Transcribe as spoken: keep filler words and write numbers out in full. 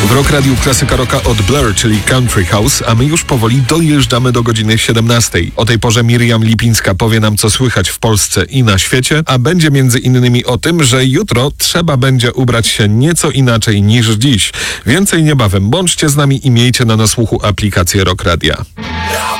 W Rock Radiu klasyka rocka od Blur, czyli Country House, a my już powoli dojeżdżamy do godziny siedemnastej. O tej porze Miriam Lipińska powie nam, co słychać w Polsce i na świecie, a będzie między innymi o tym, że jutro trzeba będzie ubrać się nieco inaczej niż dziś. Więcej niebawem. Bądźcie z nami i miejcie na nasłuchu aplikację Rock Radia.